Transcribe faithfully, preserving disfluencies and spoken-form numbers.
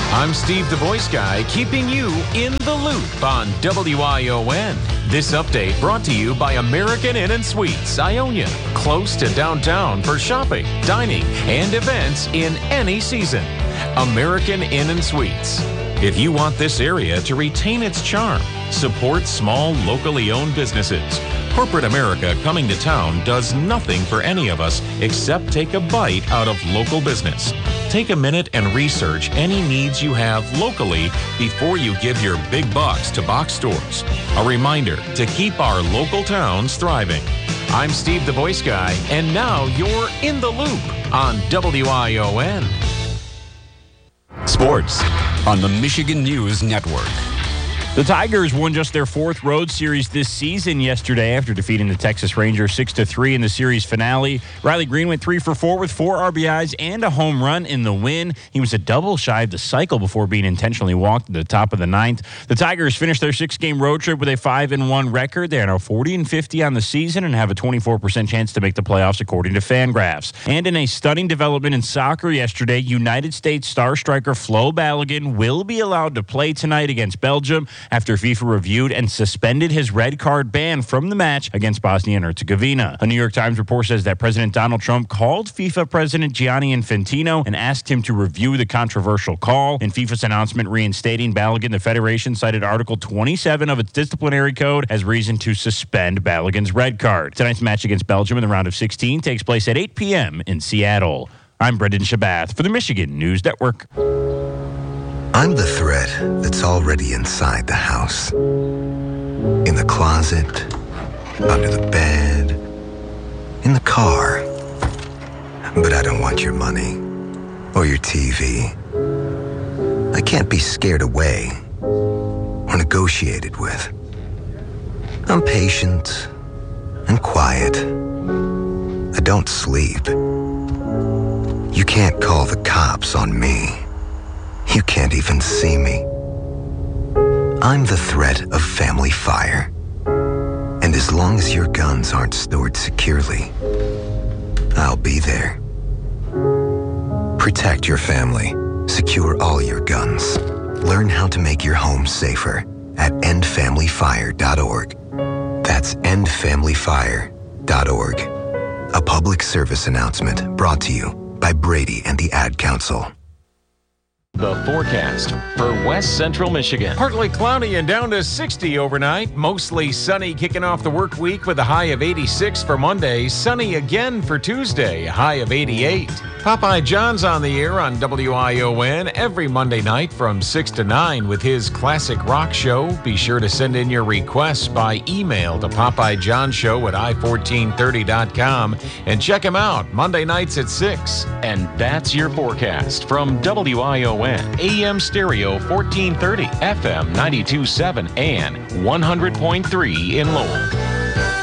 I'm Steve the Voice Guy, keeping you in the loop on W I O N. This update brought to you by American Inn and Suites, Ionia, close to downtown for shopping, dining, and events in any season. American Inn and Suites. If you want this area to retain its charm, support small, locally owned businesses. Corporate America coming to town does nothing for any of us except take a bite out of local business. Take a minute and research any needs you have locally before you give your big bucks to box stores. A reminder to keep our local towns thriving. I'm Steve the Voice Guy, and now you're in the loop on W I O N. Sports on the Michigan News Network. The Tigers won just their fourth road series this season yesterday after defeating the Texas Rangers six to three in the series finale. Riley Green went three for four with four R B Is and a home run in the win. He was a double shy of the cycle before being intentionally walked at the top of the ninth. The Tigers finished their six-game road trip with a five and one record. They are now forty and fifty on the season and have a twenty-four percent chance to make the playoffs according to Fangraphs. And in a stunning development in soccer yesterday, United States star striker Flo Balogun will be allowed to play tonight against Belgium after FIFA reviewed and suspended his red card ban from the match against Bosnia and Herzegovina. A New York Times report says that President Donald Trump called FIFA President Gianni Infantino and asked him to review the controversial call. In FIFA's announcement reinstating Balogun, the Federation cited Article twenty-seven of its disciplinary code as reason to suspend Balogun's red card. Tonight's match against Belgium in the round of sixteen takes place at eight p.m. in Seattle. I'm Brendan Shabath for the Michigan News Network. I'm the threat that's already inside the house. In the closet, under the bed, in the car. But I don't want your money or your T V. I can't be scared away or negotiated with. I'm patient and quiet. I don't sleep. You can't call the cops on me. You can't even see me. I'm the threat of family fire. And as long as your guns aren't stored securely, I'll be there. Protect your family. Secure all your guns. Learn how to make your home safer at end family fire dot org. That's end family fire dot org. A public service announcement brought to you by Brady and the Ad Council. The forecast for West Central Michigan. Partly cloudy and down to sixty overnight. Mostly sunny kicking off the work week with a high of eighty-six for Monday. Sunny again for Tuesday, a high of eighty-eight. Popeye John's on the air on W I O N every Monday night from six to nine with his classic rock show. Be sure to send in your requests by email to Popeye John Show at i fourteen thirty dot com and check him out Monday nights at six. And that's your forecast from W I O N, A M Stereo fourteen thirty, F M ninety-two point seven, and one hundred point three in Lowell.